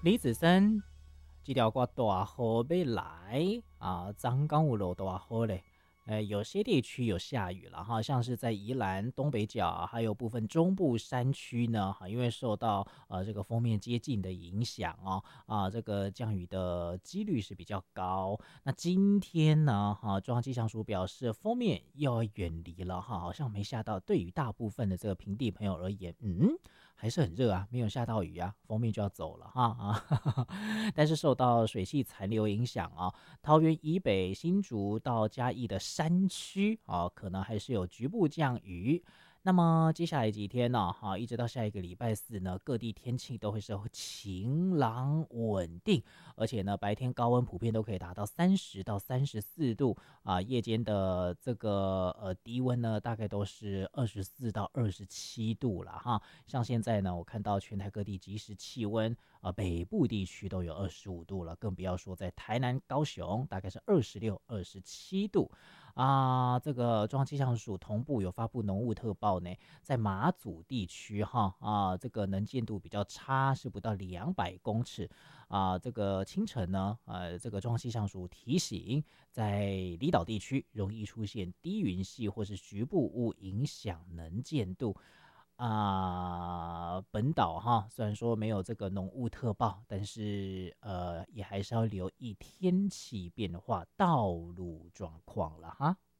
李子森，这条歌大雨要来啊，刚刚有落大雨嘞。有些地区有下雨了哈，像是在宜兰东北角，还有部分中部山区呢，哈，因为受到这个锋面接近的影响哦，这个降雨的几率是比较高。那今天呢，中央气象署表示锋面又要远离了哈，好像没下到。对于大部分的这个平地朋友而言，还是很热啊，没有下到雨啊，封面就要走了哈。但是受到水汽残留影响啊，桃园以北、新竹到嘉义的山区啊，可能还是有局部降雨。那么接下来几天呢，一直到下一个礼拜四呢，各地天气都会是晴朗稳定，而且呢，白天高温普遍都可以达到30到34度啊，夜间的这个低温呢，大概都是24到27度了哈。像现在呢，我看到全台各地即时气温，北部地区都有25度了，更不要说在台南、高雄，大概是26、27度。这个中央气象署同步有发布浓雾特报呢，在马祖地区这个能见度比较差，是不到200公尺这个清晨呢，这个中央气象署提醒，在离岛地区容易出现低云系或是局部雾，影响能见度。本岛虽然说没有这个浓雾特报，但是也还是要留意天气变化、道路状况了哈。